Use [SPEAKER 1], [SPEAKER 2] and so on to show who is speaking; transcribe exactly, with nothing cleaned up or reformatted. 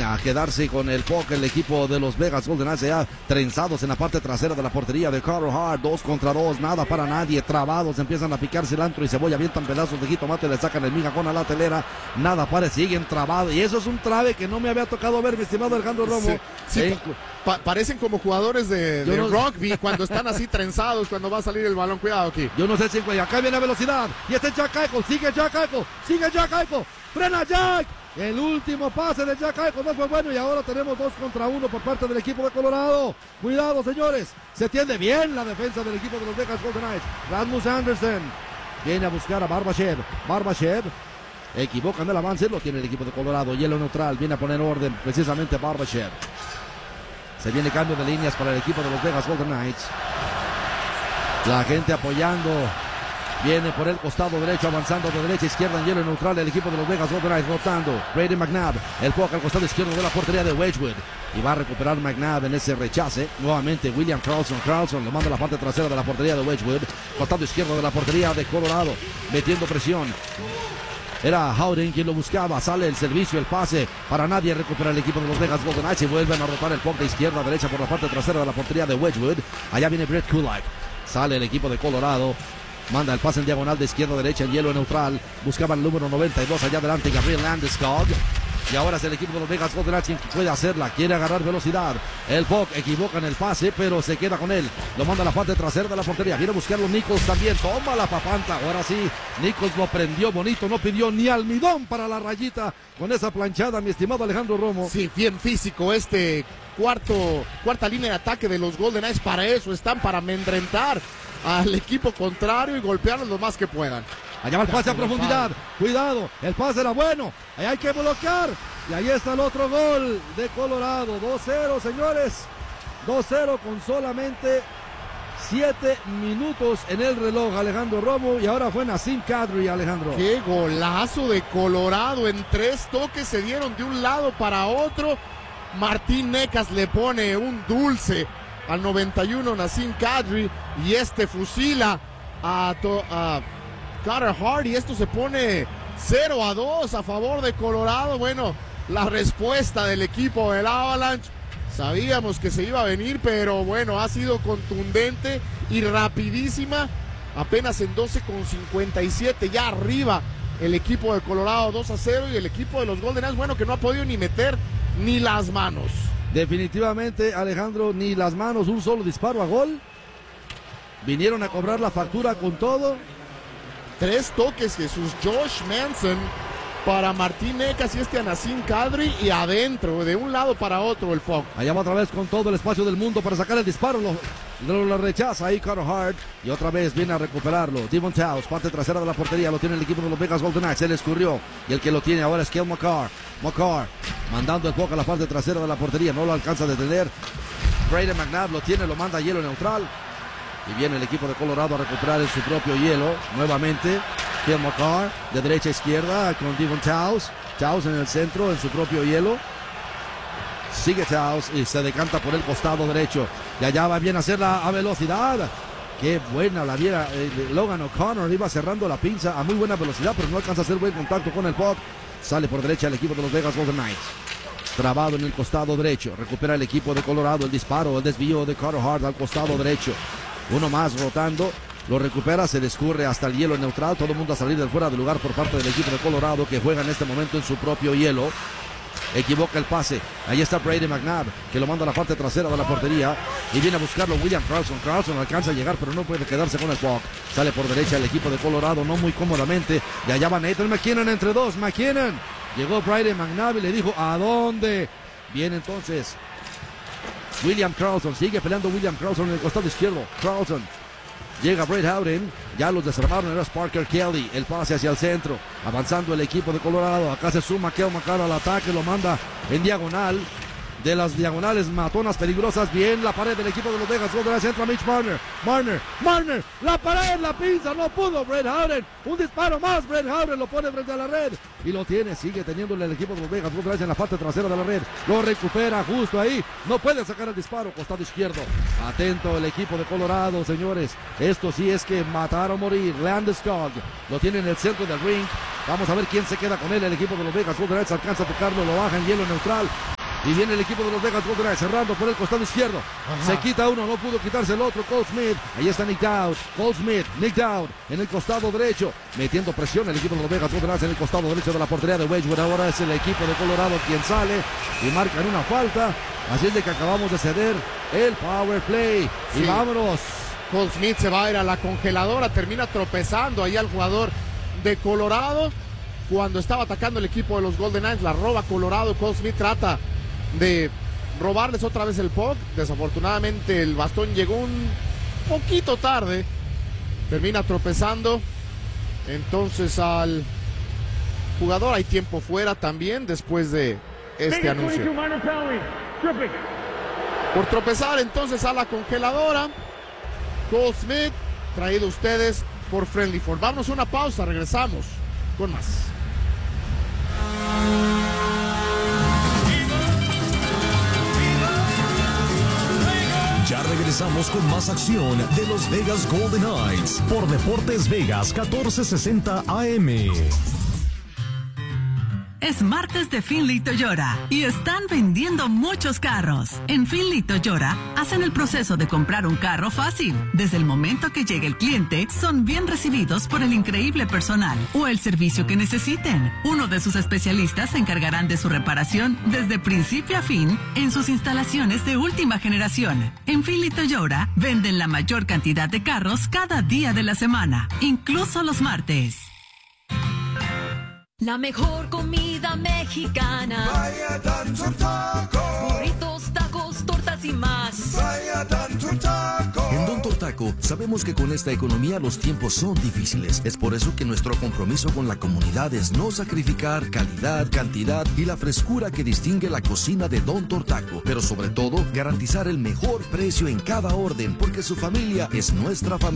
[SPEAKER 1] a quedarse con el puck el equipo de los Vegas Golden Knights, ya trenzados en la parte trasera de la portería de Carter Hart, dos contra dos, nada para nadie, trabados, empiezan a picar cilantro y cebolla, avientan pedazos de jitomate, le sacan el migajón a la telera, nada para, siguen trabados, y eso es un trabe que no me había tocado ver, mi estimado Alejandro Romo.
[SPEAKER 2] Sí, sí,
[SPEAKER 1] eh,
[SPEAKER 2] pa parecen como jugadores de, de
[SPEAKER 1] no,
[SPEAKER 2] rugby cuando están así trenzados, cuando va a salir el balón, cuidado aquí.
[SPEAKER 1] Yo no sé si acá viene a velocidad, y este Jack Eichel, sigue Jack Eichel, sigue Jack Eichel, frena Jack. El último pase de Jack Eichel no fue bueno y ahora tenemos dos contra uno por parte del equipo de Colorado. Cuidado, señores. Se tiende bien la defensa del equipo de los Vegas Golden Knights. Rasmus Anderson viene a buscar a Barbashev. Barbashev. Equivocan el avance. Lo tiene el equipo de Colorado. Hielo neutral. Viene a poner orden precisamente Barbashev. Se viene cambio de líneas para el equipo de los Vegas Golden Knights. La gente apoyando. Viene por el costado derecho, avanzando de derecha a izquierda en hielo neutral el equipo de los Vegas Golden Knights, rotando. Brady McNabb, el puck al costado izquierdo de la portería de Wedgwood. Y va a recuperar McNabb en ese rechace. Nuevamente William Karlsson. Karlsson lo manda a la parte trasera de la portería de Wedgwood. Costado izquierdo de la portería de Colorado. Metiendo presión. Era Howden quien lo buscaba. Sale el servicio, el pase. Para nadie recupera el equipo de los Vegas Golden Knights. Y vuelven a rotar el puck de izquierda a derecha por la parte trasera de la portería de Wedgwood. Allá viene Brett Kulak. Sale el equipo de Colorado. Manda el pase en diagonal de izquierda a derecha en hielo neutral. Buscaba el número noventa y dos allá adelante Gabriel Landeskog. Y ahora es el equipo de los Vegas Golden Knights quien puede hacerla. Quiere agarrar velocidad. El puck equivoca en el pase, pero se queda con él. Lo manda a la parte trasera de la portería. Viene a buscarlo Nichols también. Toma la papanta. Ahora sí, Nichols lo prendió bonito. No pidió ni almidón para la rayita con esa planchada, mi estimado Alejandro Romo.
[SPEAKER 2] Sí, bien físico este cuarto, cuarta línea de ataque de los Golden Knights. Para eso están, para amedrentar al equipo contrario y golpearlos lo más que puedan.
[SPEAKER 1] Allá va el pase a profundidad. Cuidado, el pase era bueno. Ahí hay que bloquear. Y ahí está el otro gol de Colorado. dos cero, señores. dos cero con solamente siete minutos en el reloj, Alejandro Romo. Y ahora fue Nazem Kadri, Alejandro.
[SPEAKER 2] Qué golazo de Colorado. En tres toques se dieron de un lado para otro. Martín Necas le pone un dulce al noventa y uno Nazem Kadri. Y este fusila a, a Carter Hart. Y esto se pone cero a dos a favor de Colorado. Bueno, la respuesta del equipo del Avalanche. Sabíamos que se iba a venir, pero bueno, ha sido contundente y rapidísima. Apenas en doce con cincuenta y siete, ya arriba el equipo de Colorado dos a cero. Y el equipo de los Golden Knights, bueno, que no ha podido ni meter ni las manos.
[SPEAKER 1] Definitivamente, Alejandro, ni las manos, un solo disparo a gol. Vinieron a cobrar la factura con todo.
[SPEAKER 2] Tres toques, Jesús. Josh Manson para Martín Necas y este a Nazem Kadri, y adentro, de un lado para otro el puck.
[SPEAKER 1] Allá va otra vez con todo el espacio del mundo para sacar el disparo. Lo, lo, lo rechaza ahí Carter Hart. Y otra vez viene a recuperarlo. Devon Towns, parte trasera de la portería. Lo tiene el equipo de los Vegas Golden Knights. Se le escurrió. Y el que lo tiene ahora es Cale Makar. Makar mandando el puck a la parte trasera de la portería. No lo alcanza a detener. Brady McNabb lo tiene, lo manda a hielo neutral. Y viene el equipo de Colorado a recuperar en su propio hielo. Nuevamente Cale Makar de derecha a izquierda con Devon Towns. Towns en el centro, en su propio hielo. Sigue Towns y se decanta por el costado derecho. Y allá va bien a hacerla a velocidad. Qué buena la viera. Eh, Logan O'Connor iba cerrando la pinza a muy buena velocidad, pero no alcanza a hacer buen contacto con el puck. Sale por derecha el equipo de los Vegas Golden Knights. Trabado en el costado derecho. Recupera el equipo de Colorado. El disparo, el desvío de Carter Hart al costado derecho. Uno más rotando. Lo recupera, se le escurre hasta el hielo neutral. Todo el mundo a salir del fuera de lugar por parte del equipo de Colorado, que juega en este momento en su propio hielo. Equivoca el pase. Ahí está Brady McNabb, que lo manda a la parte trasera de la portería. Y viene a buscarlo William Karlsson. Karlsson alcanza a llegar, pero no puede quedarse con el puck. Sale por derecha el equipo de Colorado, no muy cómodamente. Y allá va Nathan MacKinnon entre dos. MacKinnon. Llegó Brady McNabb y le dijo, ¿a dónde? Viene entonces William Karlsson. Sigue peleando William Karlsson en el costado izquierdo. Karlsson. Llega Brett Howden, ya los desarmaron, era Parker Kelly, el pase hacia el centro, avanzando el equipo de Colorado, acá se suma Cale Makar al ataque, lo manda en diagonal, de las diagonales matonas peligrosas, bien la pared del equipo de los Vegas Golden Knights, entra Mitch Marner, Marner, Marner, la pared, la pinza, no pudo Brett Howden, un disparo más, Brett Howden lo pone frente a la red, y lo tiene, sigue teniéndole el equipo de los Vegas Golden Knights en la parte trasera de la red, lo recupera justo ahí, no puede sacar el disparo, costado izquierdo, atento el equipo de Colorado, señores, esto sí es que matar o morir, Landeskog, lo tiene en el centro del ring, vamos a ver quién se queda con él, el equipo de los Vegas Golden Knights alcanza a tocarlo, lo baja en hielo neutral, Y viene el equipo de los Vegas Golden Knights cerrando por el costado izquierdo. Ajá. Se quita uno, no pudo quitarse el otro. Cole Smith. Ahí está Nick Dowd. Cole Smith, Nick Dowd en el costado derecho. Metiendo presión el equipo de los Vegas Golden Knights en el costado derecho de la portería de Wedgwood. Ahora es el equipo de Colorado quien sale y marcan una falta. Así es de que acabamos de ceder el power play. Sí. Y vámonos.
[SPEAKER 2] Cole Smith se va a ir a la congeladora. Termina tropezando ahí al jugador de Colorado. Cuando estaba atacando el equipo de los Golden Knights, la roba Colorado. Cole Smith trata de robarles otra vez el puck. Desafortunadamente el bastón llegó un poquito tarde. Termina tropezando. Entonces al jugador hay tiempo fuera también después de este anuncio. Por tropezar entonces a la congeladora. Cole Smith, traído ustedes por Friendly Ford. Vamos a una pausa, regresamos con más.
[SPEAKER 3] Ya regresamos con más acción de los Vegas Golden Knights por Deportes Vegas catorce sesenta A M.
[SPEAKER 4] Es martes de Finley Toyota y están vendiendo muchos carros. En Finley Toyota hacen el proceso de comprar un carro fácil. Desde el momento que llegue el cliente, son bien recibidos por el increíble personal o el servicio que necesiten. Uno de sus especialistas se encargarán de su reparación desde principio a fin en sus instalaciones de última generación. En Finley Toyota venden la mayor cantidad de carros cada día de la semana, incluso los martes.
[SPEAKER 5] La mejor comida mexicana.
[SPEAKER 6] Vaya Dancer Taco.
[SPEAKER 5] Burritos, tacos, tortas y más.
[SPEAKER 6] Vaya Dancer Taco.
[SPEAKER 7] En Don Tortaco sabemos que con esta economía los tiempos son difíciles. Es por eso que nuestro compromiso con la comunidad es no sacrificar calidad, cantidad y la frescura que distingue la cocina de Don Tortaco. Pero sobre todo, garantizar el mejor precio en cada orden, porque su familia es nuestra familia.